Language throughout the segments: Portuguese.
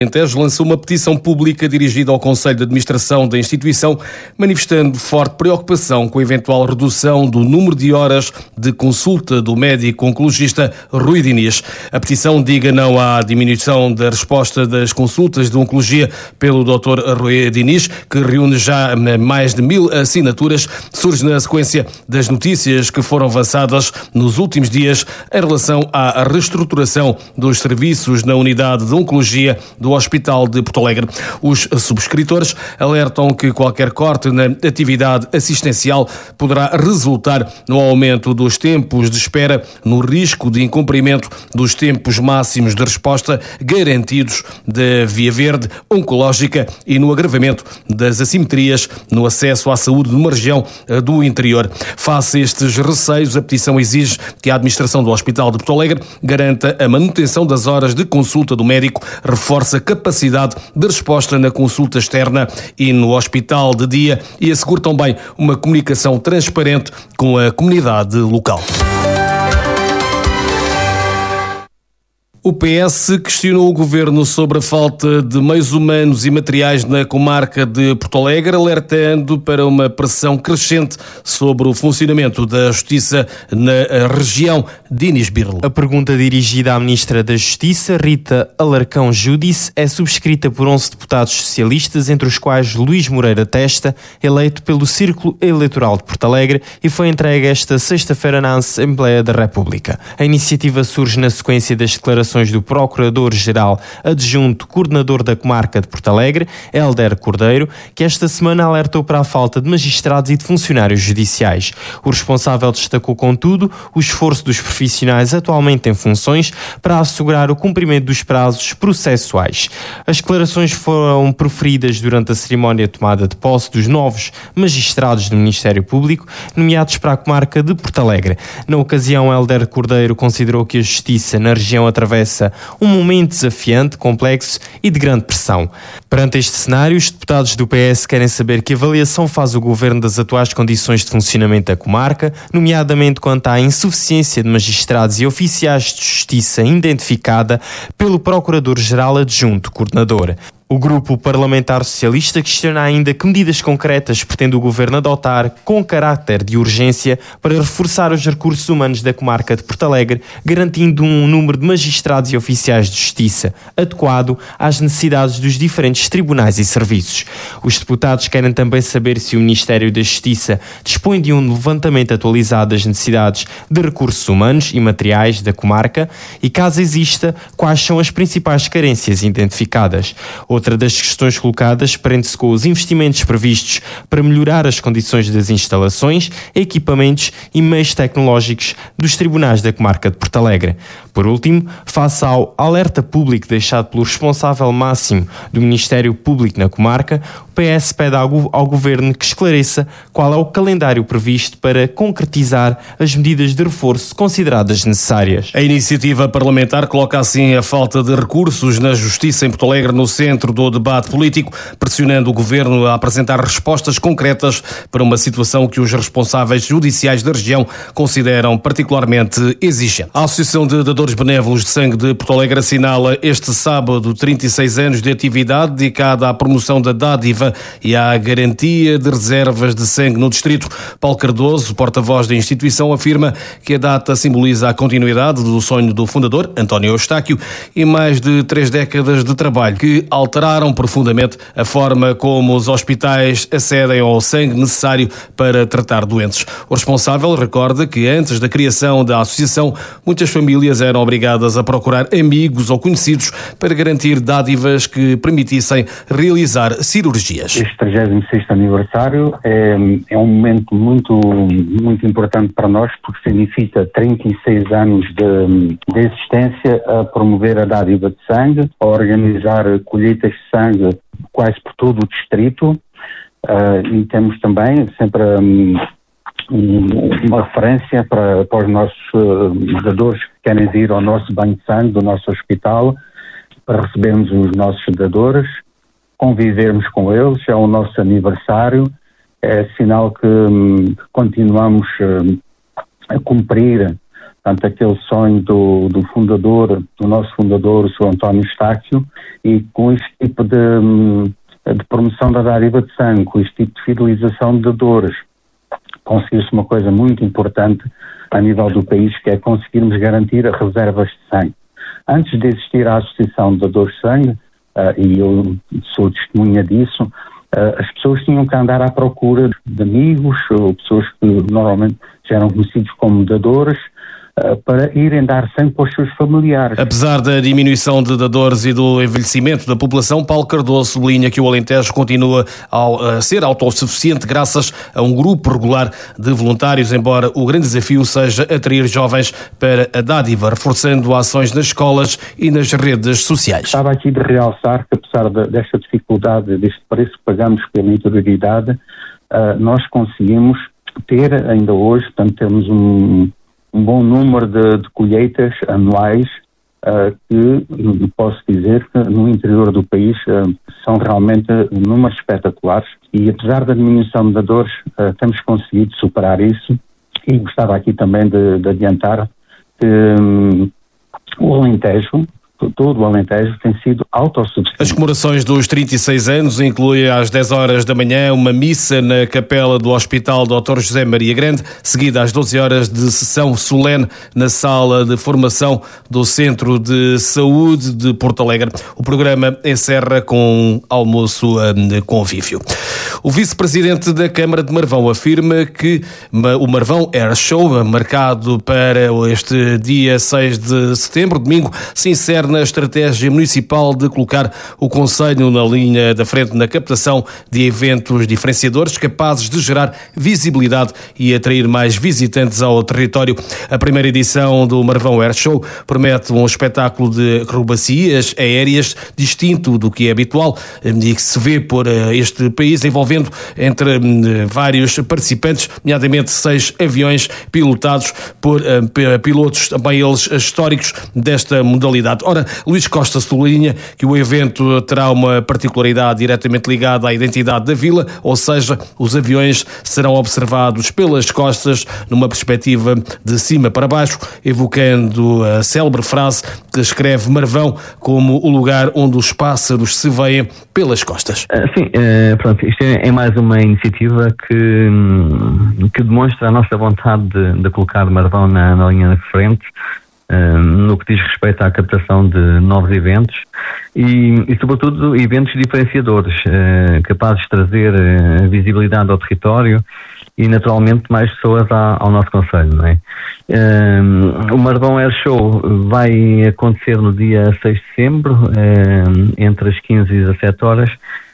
Lançou uma petição pública dirigida ao Conselho de Administração da instituição, manifestando forte preocupação com a eventual redução do número de horas de consulta do médico oncologista Rui Diniz. A petição diga não à diminuição da resposta das consultas de oncologia pelo Dr. Rui Diniz, que reúne já mais de 1000 assinaturas, surge na sequência das notícias que foram avançadas nos últimos dias em relação à reestruturação dos serviços na unidade de oncologia do Hospital de Porto Alegre. Os subscritores alertam que qualquer corte na atividade assistencial poderá resultar no aumento dos tempos de espera, no risco de incumprimento dos tempos máximos de resposta garantidos da via verde oncológica e no agravamento das assimetrias no acesso à saúde numa região do interior. Face a estes receios, a petição exige que a administração do Hospital de Porto Alegre garanta a manutenção das horas de consulta do médico, reforça a capacidade de resposta na consulta externa e no hospital de dia e assegura também uma comunicação transparente com a comunidade local. O PS questionou o Governo sobre a falta de meios humanos e materiais na comarca de Porto Alegre, alertando para uma pressão crescente sobre o funcionamento da Justiça na região de Dinis Birlo. A pergunta dirigida à Ministra da Justiça, Rita Alarcão Júdice, é subscrita por 11 deputados socialistas, entre os quais Luís Moreira Testa, eleito pelo Círculo Eleitoral de Porto Alegre, e foi entregue esta sexta-feira na Assembleia da República. A iniciativa surge na sequência das declarações do Procurador-Geral Adjunto Coordenador da Comarca de Porto Alegre, Hélder Cordeiro, que esta semana alertou para a falta de magistrados e de funcionários judiciais. O responsável destacou, contudo, o esforço dos profissionais atualmente em funções para assegurar o cumprimento dos prazos processuais. As declarações foram proferidas durante a cerimónia de tomada de posse dos novos magistrados do Ministério Público, nomeados para a Comarca de Porto Alegre. Na ocasião, Hélder Cordeiro considerou que a Justiça na região atravessa um momento desafiante, complexo e de grande pressão. Perante este cenário, os deputados do PS querem saber que avaliação faz o Governo das atuais condições de funcionamento da comarca, nomeadamente quanto à insuficiência de magistrados e oficiais de justiça identificada pelo Procurador-Geral Adjunto Coordenador. O grupo parlamentar socialista questiona ainda que medidas concretas pretende o Governo adotar com caráter de urgência para reforçar os recursos humanos da comarca de Porto Alegre, garantindo um número de magistrados e oficiais de justiça adequado às necessidades dos diferentes tribunais e serviços. Os deputados querem também saber se o Ministério da Justiça dispõe de um levantamento atualizado das necessidades de recursos humanos e materiais da comarca e, caso exista, quais são as principais carências identificadas. Outra das questões colocadas prende-se com os investimentos previstos para melhorar as condições das instalações, equipamentos e meios tecnológicos dos tribunais da comarca de Porto Alegre. Por último, face ao alerta público deixado pelo responsável máximo do Ministério Público na comarca, o PS pede ao Governo que esclareça qual é o calendário previsto para concretizar as medidas de reforço consideradas necessárias. A iniciativa parlamentar coloca assim a falta de recursos na Justiça em Porto Alegre no centro do debate político, pressionando o Governo a apresentar respostas concretas para uma situação que os responsáveis judiciais da região consideram particularmente exigente. A Associação de Dadores Benévolos de Sangue de Porto Alegre assinala este sábado 36 anos de atividade dedicada à promoção da dádiva e à garantia de reservas de sangue no distrito. Paulo Cardoso, porta-voz da instituição, afirma que a data simboliza a continuidade do sonho do fundador, António Eustáquio, e mais de 3 décadas de trabalho que alteraram profundamente a forma como os hospitais acedem ao sangue necessário para tratar doentes. O responsável recorda que antes da criação da associação, muitas famílias eram obrigadas a procurar amigos ou conhecidos para garantir dádivas que permitissem realizar cirurgias. Este 36º aniversário é um momento muito importante para nós, porque significa 36 anos de existência a promover a dádiva de sangue, a organizar colheitas de sangue quase por todo o distrito, e temos também sempre uma referência para os nossos dadores que querem vir ao nosso banho de sangue do nosso hospital, para recebermos os nossos dadores, convivermos com eles. É o nosso aniversário, é sinal que continuamos a cumprir portanto, aquele sonho do nosso fundador, o Sr. António Estácio, e com este tipo de promoção da dádiva de sangue, com este tipo de fidelização de dadores, conseguiu-se uma coisa muito importante a nível do país, que é conseguirmos garantir reservas de sangue. Antes de existir a Associação de Dadores de Sangue, e eu sou testemunha disso, as pessoas tinham que andar à procura de amigos, ou pessoas que normalmente já eram conhecidos como dadores, para irem dar sangue para os seus familiares. Apesar da diminuição de dadores e do envelhecimento da população, Paulo Cardoso sublinha que o Alentejo continua a ser autossuficiente graças a um grupo regular de voluntários, embora o grande desafio seja atrair jovens para a dádiva, reforçando ações nas escolas e nas redes sociais. Estava aqui de realçar que, apesar desta dificuldade, deste preço que pagamos pela interioridade, nós conseguimos ter ainda hoje, portanto, temos um bom número de colheitas anuais que posso dizer que no interior do país são realmente números espetaculares, e apesar da diminuição de dadores temos conseguido superar isso, e gostava aqui também de adiantar que o Alentejo, todo o Alentejo, tem sido autossuficiente. As comemorações dos 36 anos incluem às 10 horas da manhã uma missa na capela do Hospital Dr. José Maria Grande, seguida às 12 horas de sessão solene na sala de formação do Centro de Saúde de Porto Alegre. O programa encerra com um almoço convívio. O vice-presidente da Câmara de Marvão afirma que o Marvão Air Show, marcado para este dia 6 de setembro, domingo, se insere na estratégia municipal de colocar o concelho na linha da frente na captação de eventos diferenciadores capazes de gerar visibilidade e atrair mais visitantes ao território. A primeira edição do Marvão Air Show promete um espetáculo de acrobacias aéreas distinto do que é habitual e que se vê por este país, envolvendo entre vários participantes, nomeadamente 6 aviões pilotados por pilotos, também eles históricos desta modalidade. Ora, Luís Costa sublinha que o evento terá uma particularidade diretamente ligada à identidade da vila, ou seja, os aviões serão observados pelas costas numa perspectiva de cima para baixo, evocando a célebre frase que escreve Marvão como o lugar onde os pássaros se veem pelas costas. Pronto, isto é mais uma iniciativa que demonstra a nossa vontade de colocar Marvão na linha de frente, no que diz respeito à captação de novos eventos e sobretudo, eventos diferenciadores, capazes de trazer visibilidade ao território e, naturalmente, mais pessoas ao nosso concelho, não é? O Marvão Air Show vai acontecer no dia 6 de setembro, entre as 15 e 17 horas,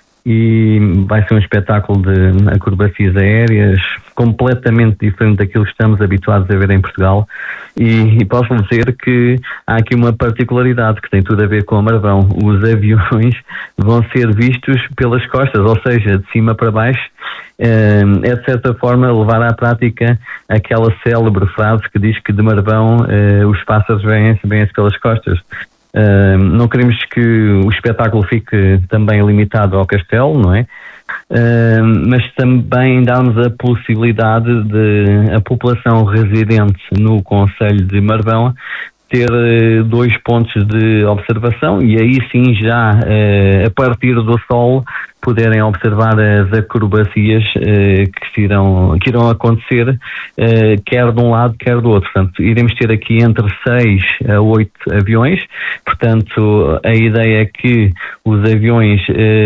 e vai ser um espetáculo de acrobacias aéreas completamente diferente daquilo que estamos habituados a ver em Portugal, e posso dizer que há aqui uma particularidade que tem tudo a ver com o Marvão. Os aviões vão ser vistos pelas costas, ou seja, de cima para baixo. É de certa forma levar à prática aquela célebre frase que diz que de Marvão os pássaros vêm-se pelas costas. Não queremos que o espetáculo fique também limitado ao castelo, não é? Mas também damos a possibilidade de a população residente no concelho de Marvão ter 2 pontos de observação, e aí sim já a partir do sol poderem observar as acrobacias que irão acontecer, quer de um lado, quer do outro. Portanto, iremos ter aqui entre 6 a 8 aviões. Portanto, a ideia é que os aviões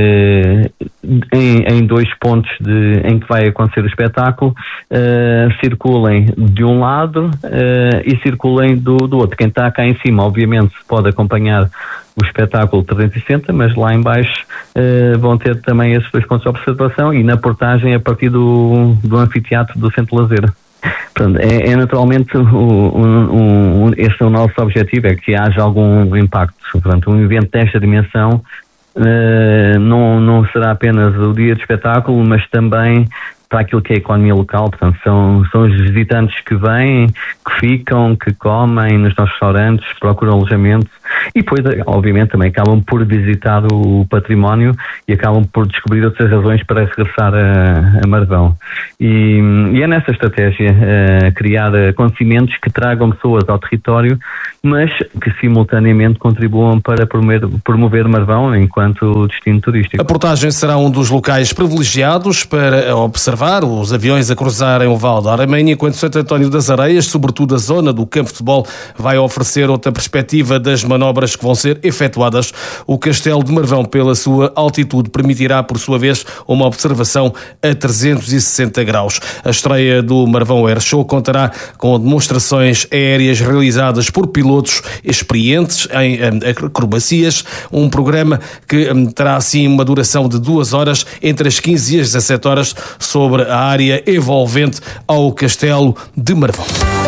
em 2 pontos em que vai acontecer o espetáculo circulem de um lado e circulem do outro. Quem está cá em cima, obviamente, pode acompanhar o espetáculo 360, mas lá em baixo vão ter também esses 2 pontos de observação, e na portagem a partir do anfiteatro do Centro de Lazer. Portanto, naturalmente esse é o nosso objetivo, é que haja algum impacto. Portanto, um evento desta dimensão não será apenas o dia de espetáculo, mas também para aquilo que é a economia local. Portanto, são os visitantes que vêm, que ficam, que comem nos nossos restaurantes, procuram alojamento. E depois, obviamente, também acabam por visitar o património e acabam por descobrir outras razões para regressar a Marvão. E é nessa estratégia criar acontecimentos que tragam pessoas ao território, mas que simultaneamente contribuam para promover Marvão enquanto destino turístico. A portagem será um dos locais privilegiados para observar os aviões a cruzarem o Val do Aramanha, enquanto Santo António das Areias, sobretudo a zona do campo de futebol, vai oferecer outra perspectiva das manobras que vão ser efetuadas. O Castelo de Marvão, pela sua altitude, permitirá, por sua vez, uma observação a 360 graus. A estreia do Marvão Air Show contará com demonstrações aéreas realizadas por pilotos experientes em acrobacias, um programa que terá assim uma duração de 2 horas, entre as 15 e as 17 horas, sobre a área envolvente ao Castelo de Marvão.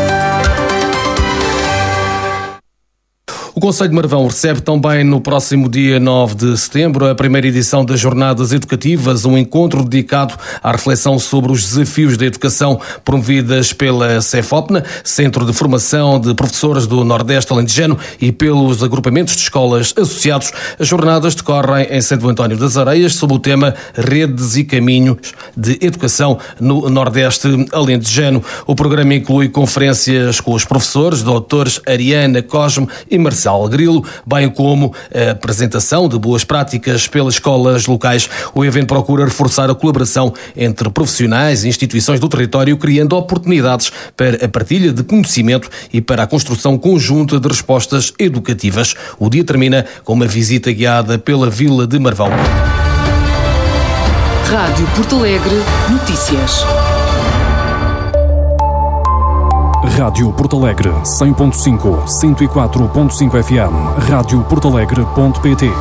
O Concelho de Marvão recebe também no próximo dia 9 de setembro a primeira edição das Jornadas Educativas, um encontro dedicado à reflexão sobre os desafios da educação promovidas pela Cefopna, Centro de Formação de Professores do Nordeste Alentejano, e pelos agrupamentos de escolas associados. As jornadas decorrem em Santo António das Areias sob o tema Redes e Caminhos de Educação no Nordeste Alentejano. O programa inclui conferências com os professores, doutores Ariana Cosme e Marcelo Grilo, bem como a apresentação de boas práticas pelas escolas locais. O evento procura reforçar a colaboração entre profissionais e instituições do território, criando oportunidades para a partilha de conhecimento e para a construção conjunta de respostas educativas. O dia termina com uma visita guiada pela Vila de Marvão. Rádio Porto Alegre Notícias. Rádio Porto Alegre 100.5, 104.5 FM, radioportalegre.pt.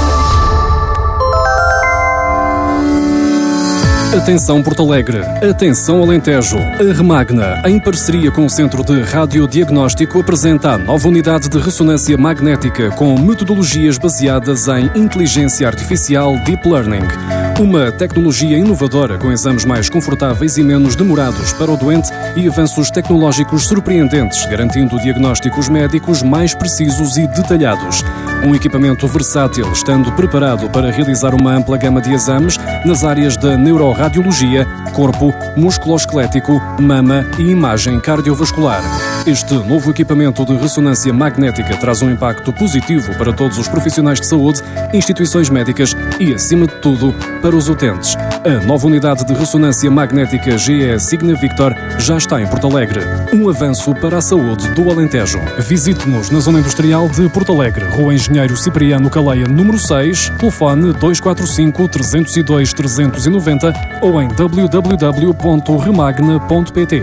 Atenção Porto Alegre, atenção Alentejo. A Remagna, em parceria com o Centro de Radiodiagnóstico, apresenta a nova unidade de ressonância magnética com metodologias baseadas em inteligência artificial Deep Learning. Uma tecnologia inovadora com exames mais confortáveis e menos demorados para o doente e avanços tecnológicos surpreendentes, garantindo diagnósticos médicos mais precisos e detalhados. Um equipamento versátil, estando preparado para realizar uma ampla gama de exames nas áreas da neuroradiologia, corpo, músculo-esquelético, mama e imagem cardiovascular. Este novo equipamento de ressonância magnética traz um impacto positivo para todos os profissionais de saúde, instituições médicas e, acima de tudo, para os utentes. A nova unidade de ressonância magnética GE Signa Victor já está em Porto Alegre. Um avanço para a saúde do Alentejo. Visite-nos na Zona Industrial de Porto Alegre, Rua Engenheiro Cipriano Caleia, número 6, telefone 245-302-390 ou em www.remagna.pt.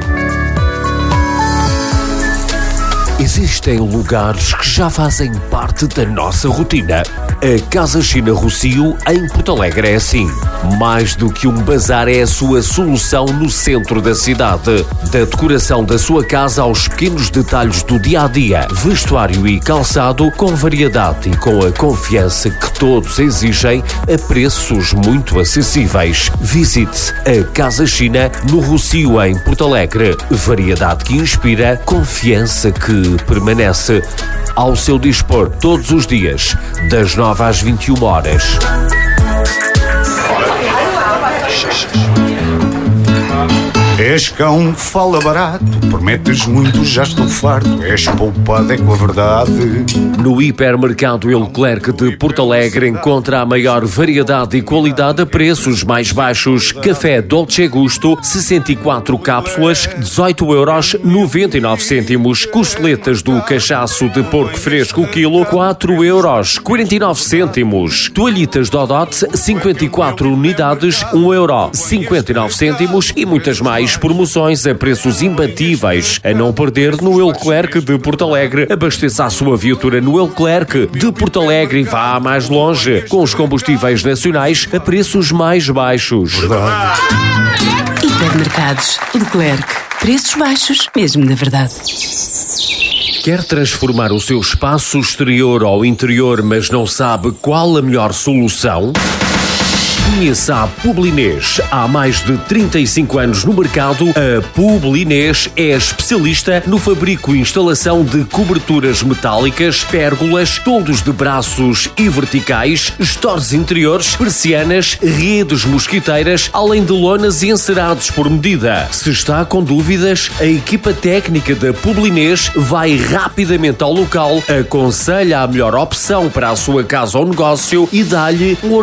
Existem lugares que já fazem parte da nossa rotina. A Casa China Rocio, em Porto Alegre, é assim. Mais do que um bazar, é a sua solução no centro da cidade. Da decoração da sua casa aos pequenos detalhes do dia-a-dia. Vestuário e calçado com variedade e com a confiança que todos exigem a preços muito acessíveis. Visite a Casa China no Rocio, em Porto Alegre. Variedade que inspira, confiança que permanece. Ao seu dispor todos os dias, das 9 às 21 horas. És cão, fala barato, prometes muito, já estou farto, és poupado, é com a verdade. No hipermercado El Clerc de Porto Alegre encontra a maior variedade e qualidade a preços mais baixos. Café Dolce Gusto, 64 cápsulas, 18,99€. Costeletas do cachaço de porco fresco, o quilo, 4,49€. Toalhitas Dodot, 54 unidades, 1,59€. E muitas mais promoções a preços imbatíveis. A não perder no El Clerc de Porto Alegre. Abasteça a sua viatura no El Clerc de Porto Alegre e vá mais longe, com os combustíveis nacionais a preços mais baixos. Hipermercados Leclerc. Preços baixos, mesmo na verdade. Quer transformar o seu espaço exterior ou interior, mas não sabe qual a melhor solução? Conheça a Publinês. Há mais de 35 anos no mercado, a Publinês é especialista no fabrico e instalação de coberturas metálicas, pérgolas, toldos de braços e verticais, estores interiores, persianas, redes mosquiteiras, além de lonas e encerados por medida. Se está com dúvidas, a equipa técnica da Publinês vai rapidamente ao local, aconselha a melhor opção para a sua casa ou negócio e dá-lhe um